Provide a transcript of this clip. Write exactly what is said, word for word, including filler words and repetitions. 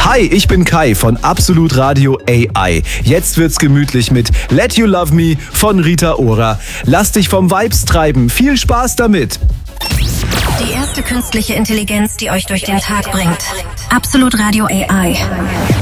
Hi, ich bin Kai von Absolut Radio A I. Jetzt wird's gemütlich mit Let You Love Me von Rita Ora. Lass dich vom Vibes treiben. Viel Spaß damit. Die erste künstliche Intelligenz, die euch durch den Tag bringt. Absolut Radio A I.